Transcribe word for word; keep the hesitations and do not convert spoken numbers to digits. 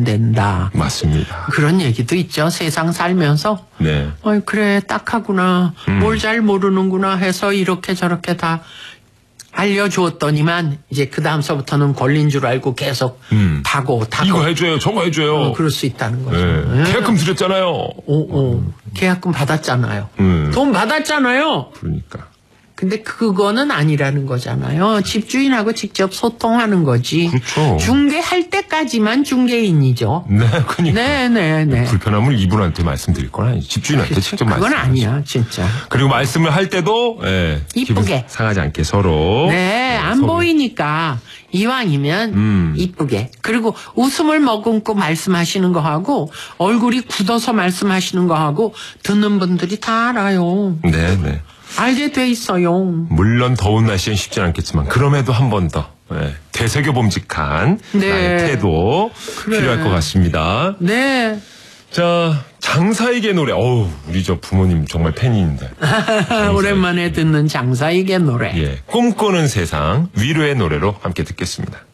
된다. 맞습니다. 그런 얘기도 있죠. 세상 살면서. 네. 어이, 그래, 딱하구나. 음. 뭘 잘 모르는구나 해서 이렇게 저렇게 다 알려주었더니만 이제 그 다음서부터는 권리인 줄 알고 계속 음. 타고 타고. 이거 해줘요, 저거 해줘요. 어, 그럴 수 있다는 거죠. 네. 네. 계약금 드렸잖아요. 오, 오. 계약금 받았잖아요. 음. 돈 받았잖아요. 그러니까. 근데 그거는 아니라는 거잖아요. 집주인하고 직접 소통하는 거지. 그렇죠. 중개할 때까지만 중개인이죠. 네, 그러니까. 네, 네, 네. 불편함을 이분한테 말씀드릴 건 아니지. 집주인한테 그렇죠. 직접 그건 말씀하시죠. 아니야, 진짜. 그리고 말씀을 할 때도 예, 이쁘게. 기분 상하지 않게 서로. 네, 안 서로. 보이니까 이왕이면 음. 이쁘게. 그리고 웃음을 머금고 말씀하시는 거하고 얼굴이 굳어서 말씀하시는 거하고 듣는 분들이 다 알아요. 네, 네. 알게 돼 있어요. 물론 더운 날씨엔 쉽진 않겠지만 그럼에도 한 번 더 예, 되새겨봄직한 네. 나의 태도 그래. 필요할 것 같습니다. 네. 자, 장사에게 노래. 어우, 우리 저 부모님 정말 팬인데. 오랜만에 듣는 장사에게 노래. 예, 꿈꾸는 세상 위로의 노래로 함께 듣겠습니다.